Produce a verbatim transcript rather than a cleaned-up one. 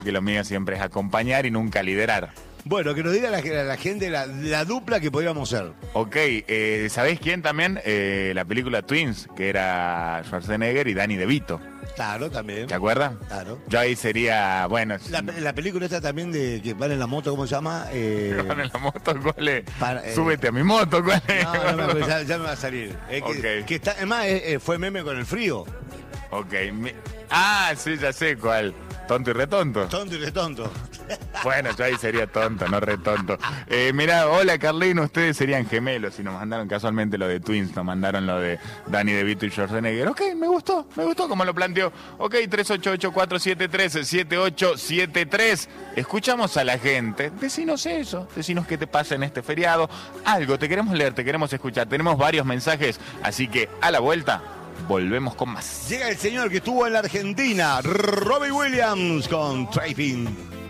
que lo mío siempre es acompañar y nunca liderar. Bueno, que nos diga la, la gente la, la dupla que podríamos ser. Ok, eh, ¿sabés quién también? Eh, la película Twins, que era Schwarzenegger y Danny DeVito. Claro, también. ¿Te acuerdas? Claro. Yo ahí sería, bueno... La, la película esta también de que van en la moto, ¿cómo se llama? Eh, Van en la moto, ¿cuál es? Para, eh, Súbete a mi moto, ¿cuál es? no, no, me acuerdo, ya, ya me va a salir. Es que, Okay. que está, además, eh, fue meme con el frío. Ok, mi- ah, sí, ya sé cuál. Tonto y retonto. Tonto y retonto. Bueno, yo ahí sería tonto, no retonto. Eh, mirá, hola Carlino, ustedes serían gemelos y nos mandaron casualmente lo de Twins, nos mandaron lo de Danny DeVito y Schwarzenegger. Ok, me gustó, me gustó como lo planteó. Ok, tres ocho ocho, cuatro siete tres, siete ocho siete tres. Escuchamos a la gente, decinos eso, decinos qué te pasa en este feriado. Algo, te queremos leer, te queremos escuchar. Tenemos varios mensajes, así que a la vuelta volvemos con más. Llega el señor que estuvo en la Argentina, Robbie Williams con Traping.